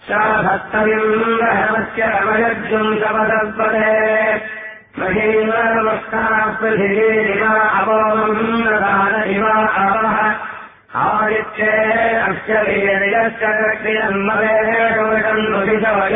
शाभक्तविन्दहमस्य अमयज्जुम् सपदस्पदे महीमस्ता पृथिवीरिवा अपोमम् नदान इव आवः आदित्ये अस्य वीर्यस्य क्रियन्मवेषोषम् नुदिशो